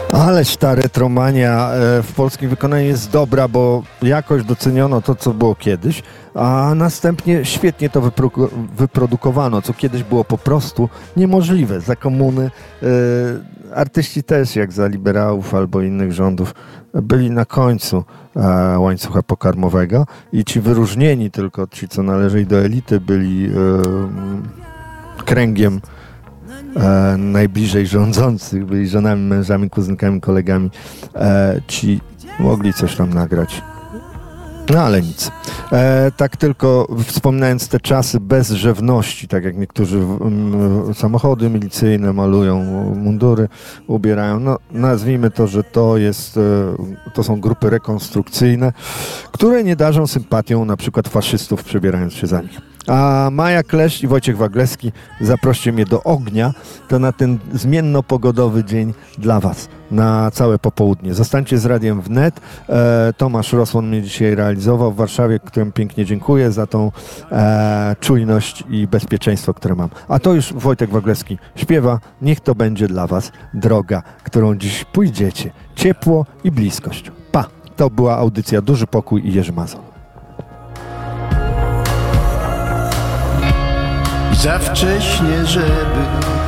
Ależ ta retromania w polskim wykonaniu jest dobra, bo jakoś doceniono to, co było kiedyś, a następnie świetnie to wyprodukowano, co kiedyś było po prostu niemożliwe. Za komuny artyści też, jak za liberałów albo innych rządów, byli na końcu łańcucha pokarmowego i ci wyróżnieni, tylko ci, co należeli do elity, byli kręgiem najbliżej rządzących, byli żonami, mężami, kuzynkami, kolegami, ci mogli coś tam nagrać. No ale nic. Tak tylko wspominając te czasy bez rzewności, tak jak niektórzy samochody milicyjne malują, mundury ubierają, no nazwijmy to, że to są grupy rekonstrukcyjne, które nie darzą sympatią na przykład faszystów, przebierając się za nich. A Maja Kleszcz i Wojciech Waglewski, zaproście mnie do ognia, to na ten zmiennopogodowy dzień dla Was, na całe popołudnie. Zostańcie z Radiem Wnet. Tomasz Rosłon mnie dzisiaj realizował w Warszawie, którym pięknie dziękuję za tą czujność i bezpieczeństwo, które mam. A to już Wojtek Waglewski śpiewa: niech to będzie dla Was droga, którą dziś pójdziecie. Ciepło i bliskość. Pa! To była audycja Duży Pokój i Jerzy Mazon. Za wcześnie, żeby